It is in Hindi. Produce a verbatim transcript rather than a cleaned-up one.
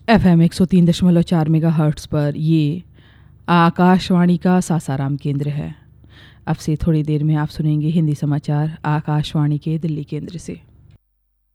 एफ एम एक सौ तीन दशमलव चार मेगा हर्ट्स पर ये आकाशवाणी का सासाराम केंद्र है। अब से थोड़ी देर में आप सुनेंगे हिंदी समाचार आकाशवाणी के दिल्ली केंद्र से।